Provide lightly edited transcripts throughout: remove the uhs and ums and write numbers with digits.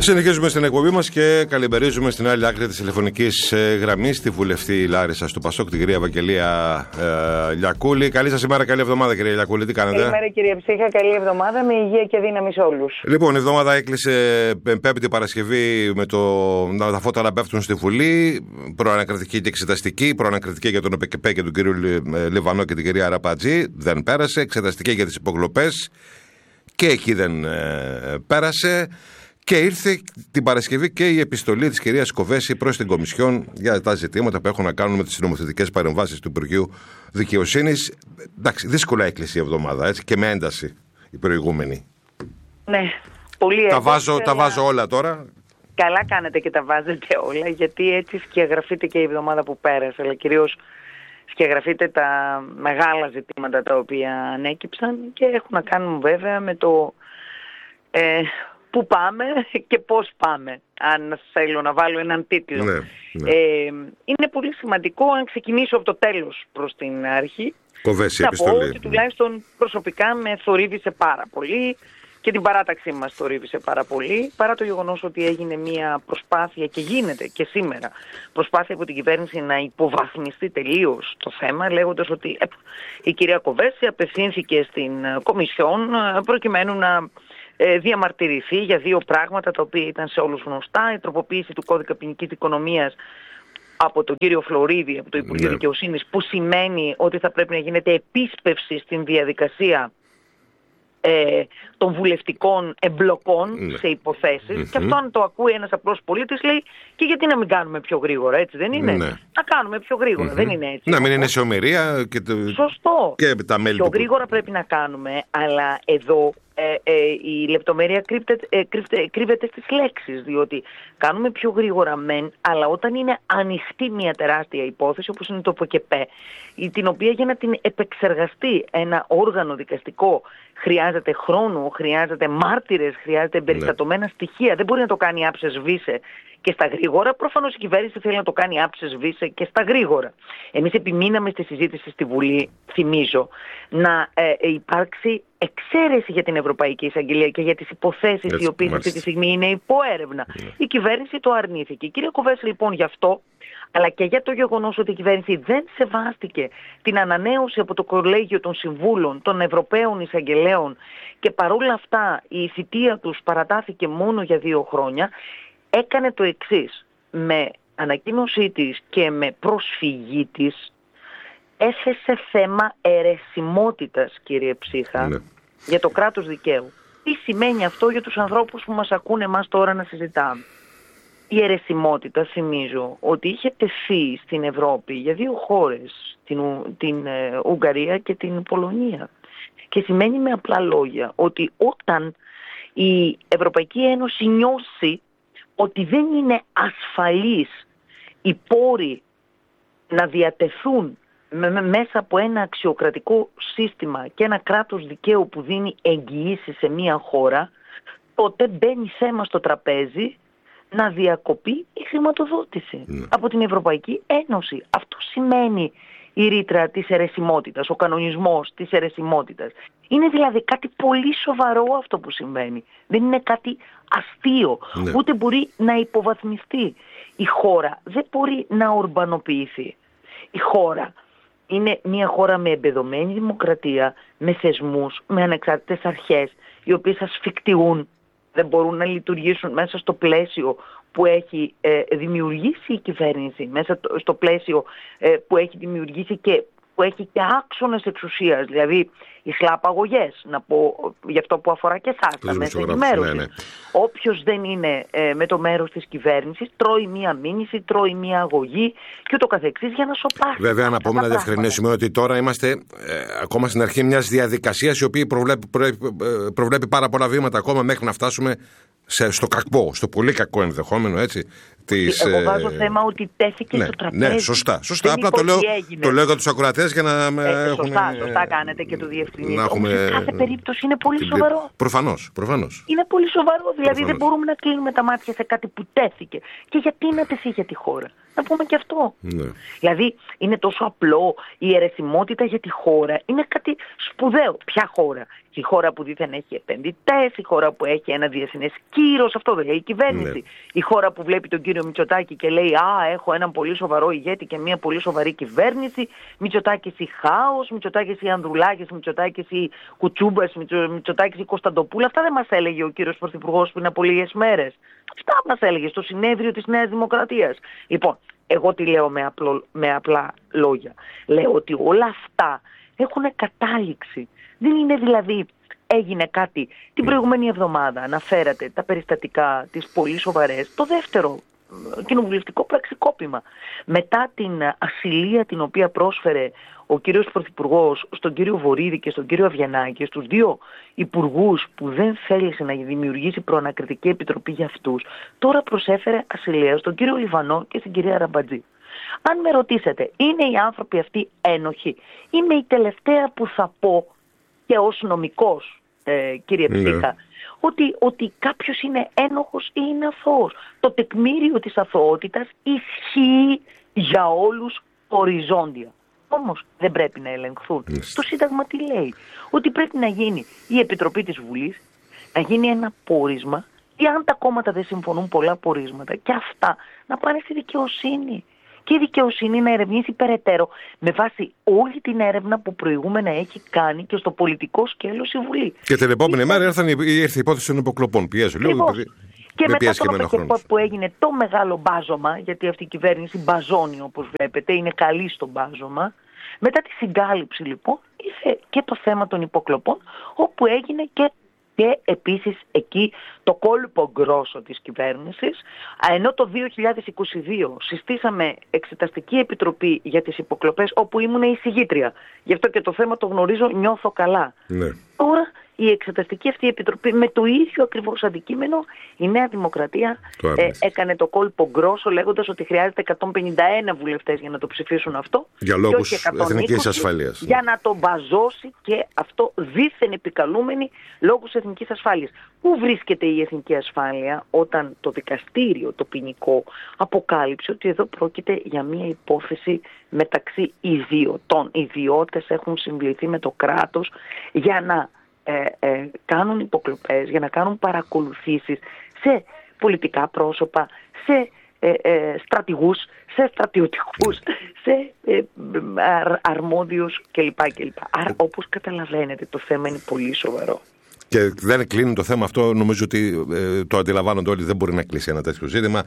Συνεχίζουμε στην εκπομπή μας και καλημερίζουμε στην άλλη άκρη της τηλεφωνικής γραμμής τη βουλευτή Λάρισσας του Πασόκ, την κυρία Ευαγγελία Λιακούλη. Καλή σας ημέρα, καλή εβδομάδα, κυρία Λιακούλη. Τι κάνετε? Καλημέρα, κύριε Ψύχα. Καλή εβδομάδα με υγεία και δύναμη σε όλους. Λοιπόν, η εβδομάδα έκλεισε Πέμπτη Παρασκευή με τα φώτα να πέφτουν στη Βουλή. Προανακριτική και εξεταστική. Προανακριτική για τον ΟΠΕΚΕΠΕ και τον κύριο Λιβανό και την κυρία Αραπατζή. Δεν πέρασε. Εξεταστική για τις υποκλοπές. Και εκεί δεν πέρασε. Και ήρθε την Παρασκευή και η επιστολή της κυρίας Κοβέση προς την Κομισιόν για τα ζητήματα που έχουν να κάνουν με τις νομοθετικές παρεμβάσεις του Υπουργείου Δικαιοσύνης. Εντάξει, δύσκολα έκλεισε η εβδομάδα, έτσι, και με ένταση η προηγούμενη. Ναι, πολύ ένταση. Τα βάζω όλα τώρα. Καλά κάνετε και τα βάζετε όλα, γιατί έτσι σκιαγραφείτε και η εβδομάδα που πέρασε, αλλά κυρίως σκιαγραφείτε τα μεγάλα ζητήματα τα οποία ανέκυψαν και έχουν να κάνουν βέβαια με το πού πάμε και πώς πάμε, αν θέλω να βάλω έναν τίτλο. Ναι. Είναι πολύ σημαντικό, αν ξεκινήσω από το τέλος προς την αρχή, Κοβέση, να επιστολή. πω ότι τουλάχιστον προσωπικά με θορύβησε πάρα πολύ και την παράταξή μας θορύβησε πάρα πολύ, παρά το γεγονός ότι έγινε μια προσπάθεια και γίνεται και σήμερα προσπάθεια από την κυβέρνηση να υποβαθμιστεί τελείως το θέμα, λέγοντας ότι η κυρία Κοβέση απευθύνθηκε στην Κομισιόν προκειμένου να διαμαρτυρηθεί για δύο πράγματα τα οποία ήταν σε όλους γνωστά: η τροποποίηση του κώδικα ποινικής οικονομίας από τον κύριο Φλωρίδη, από το Υπουργείο Δικαιοσύνης, που σημαίνει ότι θα πρέπει να γίνεται επίσπευση στην διαδικασία των βουλευτικών εμπλοκών σε υποθέσεις. Και αυτό, αν το ακούει ένας απλός πολίτης, λέει, και γιατί να μην κάνουμε πιο γρήγορα, έτσι δεν είναι? Να κάνουμε πιο γρήγορα, δεν είναι έτσι? Να μην είναι σε ομηρία και σωστό. Και τα μέλη πιο γρήγορα πρέπει να κάνουμε, αλλά εδώ η λεπτομέρεια κρύβεται στις λέξεις, διότι κάνουμε πιο γρήγορα μεν, αλλά όταν είναι ανοιχτή μια τεράστια υπόθεση όπως είναι το ΟΠΕΚΕΠΕ, την οποία για να την επεξεργαστεί ένα όργανο δικαστικό χρειάζεται χρόνο, χρειάζεται μάρτυρες, χρειάζεται εμπεριστατωμένα στοιχεία, δεν μπορεί να το κάνει άψες βήσε και στα γρήγορα. Προφανώς η κυβέρνηση θέλει να το κάνει άψες βήσε και στα γρήγορα. Εμείς επιμείναμε στη συζήτηση στη Βουλή, θυμίζω, να υπάρξει εξαίρεση για την Ευρωπαϊκή Εισαγγελία και για τις υποθέσεις οι οποίες αυτή τη στιγμή είναι υπό έρευνα. Η κυβέρνηση το αρνήθηκε. Η κυρία Κοβέση λοιπόν γι' αυτό, αλλά και για το γεγονός ότι η κυβέρνηση δεν σεβάστηκε την ανανέωση από το Κολέγιο των Συμβούλων των Ευρωπαίων Εισαγγελέων και παρόλα αυτά η θητεία τους παρατάθηκε μόνο για 2 χρόνια, έκανε το εξής: με ανακοίνωσή της και με προσφυγή της έθεσε θέμα αιρεσιμότητας, κύριε Ψύχα, για το κράτος δικαίου. Τι σημαίνει αυτό για τους ανθρώπους που μας ακούνε εμάς τώρα να συζητάμε? Η αιρεσιμότητα, θυμίζω, ότι είχε τεθεί στην Ευρώπη για 2 χώρες, την Ουγγαρία και την Πολωνία. Και σημαίνει με απλά λόγια ότι όταν η Ευρωπαϊκή Ένωση νιώσει ότι δεν είναι ασφαλής οι πόροι να διατεθούν μέσα από ένα αξιοκρατικό σύστημα και ένα κράτος δικαίου που δίνει εγγυήσεις σε μια χώρα, τότε μπαίνει θέμα στο τραπέζι να διακοπεί η χρηματοδότηση από την Ευρωπαϊκή Ένωση. Αυτό σημαίνει η ρήτρα της αιρεσιμότητας, ο κανονισμός της αιρεσιμότητας. Είναι δηλαδή κάτι πολύ σοβαρό αυτό που συμβαίνει. Δεν είναι κάτι αστείο, ούτε μπορεί να υποβαθμιστεί. Η χώρα δεν μπορεί να ορμπανοποιηθεί. Η χώρα είναι μια χώρα με εμπεδομένη δημοκρατία, με θεσμούς, με ανεξάρτητες αρχές, οι οποίες ασφικτιούν, δεν μπορούν να λειτουργήσουν μέσα στο πλαίσιο που έχει δημιουργήσει η κυβέρνηση, μέσα στο πλαίσιο που έχει δημιουργήσει και που έχει και άξονες εξουσίας, δηλαδή οι χλαπαγωγές, να πω για αυτό που αφορά και εσάς, τα μέσα ενημέρωσης. Όποιος δεν είναι με το μέρος της κυβέρνησης τρώει μία μήνυση, τρώει μία αγωγή και ούτω καθεξής για να σοπάσει. Βέβαια, να πούμε, να διευκρινίσουμε ότι τώρα είμαστε ακόμα στην αρχή μιας διαδικασίας η οποία προβλέπει πάρα πολλά βήματα ακόμα μέχρι να φτάσουμε στο κακό, στο πολύ κακό ενδεχόμενο, έτσι. Εγώ βάζω θέμα ότι τέθηκε στο τραπέζι. Ναι, σωστά. Απλά το λέω για τους ακροατές για να σωστά κάνετε και το διευκρινίζετε. Σε κάθε περίπτωση είναι πολύ σοβαρό. Προφανώς. Είναι πολύ σοβαρό. Δηλαδή δεν μπορούμε να κλείνουμε τα μάτια σε κάτι που τέθηκε. Και γιατί να τεθεί για τη χώρα? Να πούμε και αυτό. Δηλαδή είναι τόσο απλό. Η αιρεσιμότητα για τη χώρα είναι κάτι σπουδαίο. Ποια χώρα? Η χώρα που δήθεν έχει επενδυτές, η χώρα που έχει ένα διεθνές κύρος, αυτό δεν λέει η κυβέρνηση. Ναι. Η χώρα που βλέπει τον κύριο Μητσοτάκη και λέει έχω έναν πολύ σοβαρό ηγέτη και μια πολύ σοβαρή κυβέρνηση. Μητσοτάκης ή χάος, Μητσοτάκης ή Ανδρουλάκης, Μητσοτάκης ή Κουτσούμπας, Μητσοτάκης ή Κωνσταντοπούλα. Αυτά δεν μας έλεγε ο κύριος Πρωθυπουργός πριν από λίγες μέρες. Αυτά μας έλεγε στο συνέδριο της Νέας Δημοκρατίας. Λοιπόν, εγώ τι λέω με απλά λόγια. Λέω ότι όλα αυτά έχουν κατάληξη. Δεν είναι δηλαδή έγινε κάτι την προηγούμενη εβδομάδα, αναφέρατε τα περιστατικά, τις πολύ σοβαρές, το δεύτερο κοινοβουλευτικό πραξικόπημα. Μετά την ασυλία την οποία πρόσφερε ο κύριος Πρωθυπουργός στον κύριο Βορίδη και στον κύριο Αβγενάκη, στους δύο υπουργούς που δεν θέλησε να δημιουργήσει προανακριτική επιτροπή για αυτούς, τώρα προσέφερε ασυλία στον κύριο Λιβανό και στην κυρία Ραμπατζή. Αν με ρωτήσετε, είναι οι άνθρωποι αυτοί ένοχοι? Είμαι η τελευταία που θα πω και ως νομικός, κύριε Ψήκα, ότι κάποιος είναι ένοχος ή είναι αθώος. Το τεκμήριο της αθωότητας ισχύει για όλους οριζόντια. Όμως δεν πρέπει να ελεγχθούν. Το Σύνταγμα τι λέει? Ότι πρέπει να γίνει η Επιτροπή της Βουλής, να γίνει ένα πόρισμα, ή αν τα κόμματα δεν συμφωνούν πολλά πορίσματα, και αυτά να πάνε στη δικαιοσύνη. Και η δικαιοσύνη να ερευνήσει περαιτέρω με βάση όλη την έρευνα που προηγούμενα έχει κάνει και στο πολιτικό σκέλος η Βουλή. Και την επόμενη μέρα ήρθε η υπόθεση των υποκλοπών. Πιέζω λίγο. Και μετά που έγινε το μεγάλο μπάζωμα, γιατί αυτή η κυβέρνηση μπαζώνει όπως βλέπετε, είναι καλή στο μπάζωμα. Μετά τη συγκάλυψη λοιπόν ήρθε και το θέμα των υποκλοπών, όπου έγινε και επίσης εκεί το κόλπο γκρόσο της κυβέρνησης, ενώ το 2022 συστήσαμε εξεταστική επιτροπή για τις υποκλοπές, όπου ήμουν εισηγήτρια. Γι' αυτό και το θέμα το γνωρίζω, νιώθω καλά. Ναι. Τώρα η εξεταστική αυτή επιτροπή με το ίδιο ακριβώς αντικείμενο, η Νέα Δημοκρατία έκανε το κόλπο γκρόσο λέγοντας ότι χρειάζεται 151 βουλευτές για να το ψηφίσουν αυτό. Για λόγους εθνικής ασφαλείας. Για να το μπαζώσει, και αυτό δήθεν επικαλούμενοι λόγους εθνικής ασφάλειας. Πού βρίσκεται η εθνική ασφάλεια όταν το δικαστήριο, το ποινικό, αποκάλυψε ότι εδώ πρόκειται για μια υπόθεση μεταξύ ιδιωτών. Οι ιδιώτες έχουν συμβληθεί με το κράτος για να κάνουν υποκλοπές, για να κάνουν παρακολουθήσεις σε πολιτικά πρόσωπα, σε στρατηγούς, σε στρατιωτικούς, σε αρμόδιους κλπ. Άρα, όπως καταλαβαίνετε, το θέμα είναι πολύ σοβαρό. Και δεν κλείνει το θέμα αυτό. Νομίζω ότι το αντιλαμβάνονται όλοι. Δεν μπορεί να κλείσει ένα τέτοιο ζήτημα.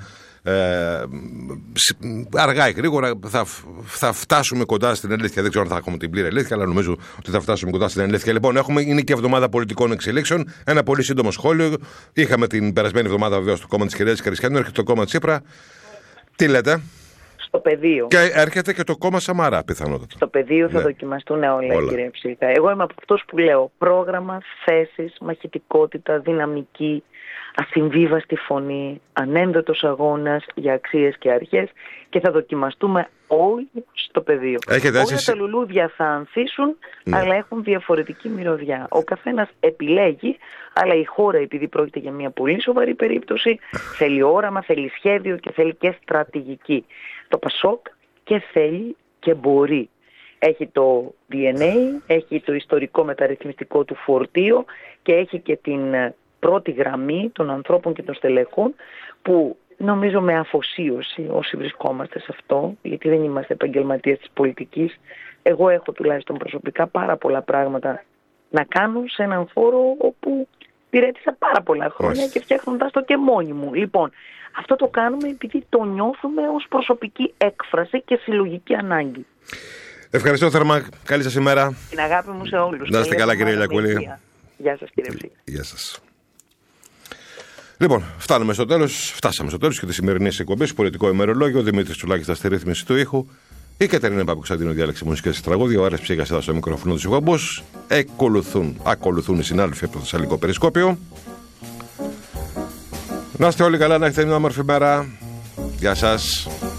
Αργά ή γρήγορα θα φτάσουμε κοντά στην αλήθεια. Δεν ξέρω αν θα έχουμε την πλήρη αλήθεια, αλλά νομίζω ότι θα φτάσουμε κοντά στην αλήθεια. Λοιπόν, είναι και εβδομάδα πολιτικών εξελίξεων. Ένα πολύ σύντομο σχόλιο. Είχαμε την περασμένη εβδομάδα βεβαίως το κόμμα της κυρίας Καρισιάνου, έρχεται το κόμμα της Τσίπρα. Τι λέτε? Στο πεδίο. Και έρχεται και το κόμμα Σαμαρά, πιθανότατα. Στο πεδίο θα δοκιμαστούν όλα, κύριε Ψήκα. Εγώ είμαι από αυτούς που λέω πρόγραμμα, θέσεις, μαχητικότητα, δυναμική, ασυμβίβαστη φωνή, ανένδοτος αγώνας για αξίες και αρχές, και θα δοκιμαστούμε όλοι στο πεδίο. Όλα τα λουλούδια θα ανθίσουν, αλλά έχουν διαφορετική μυρωδιά. Ο καθένας επιλέγει, αλλά η χώρα, επειδή πρόκειται για μια πολύ σοβαρή περίπτωση, θέλει όραμα, θέλει σχέδιο και θέλει και στρατηγική. Το ΠΑΣΟΚ και θέλει και μπορεί. Έχει το DNA, έχει το ιστορικό μεταρρυθμιστικό του φορτίο και έχει και την πρώτη γραμμή των ανθρώπων και των στελεχών, που νομίζω με αφοσίωση όσοι βρισκόμαστε σε αυτό, γιατί δεν είμαστε επαγγελματίες της πολιτικής, εγώ έχω τουλάχιστον προσωπικά πάρα πολλά πράγματα να κάνω σε έναν χώρο όπου υπηρέτησα πάρα πολλά χρόνια και φτιάχνοντας το και μόνη μου. Λοιπόν, αυτό το κάνουμε επειδή το νιώθουμε ως προσωπική έκφραση και συλλογική ανάγκη. Ευχαριστώ θερμά. Καλή σας ημέρα. Την αγάπη μου σε όλους. Να είστε καλά, κύριε Λιακούλη. Γεια σας, κύριε Ψήκα. Γεια σας. Λοιπόν, φτάσαμε στο τέλος και τη σημερινή εκπομπή. Πολιτικό ημερολόγιο. Ο Δημήτρης Τσουλάκης στα στη ρύθμιση του ήχου. Η Κατερίνα Παπακοσταντίνου διάλεξη μουσικές τραγούδια. Ο Άρης Ψήγας εδώ στο μικρόφωνο του εκπομπούς. Ακολουθούν οι συνάδελφοι από το Θεσσαλικό Περισκόπιο. Να είστε όλοι καλά, να έχετε μια όμορφη μέρα. Γεια σας.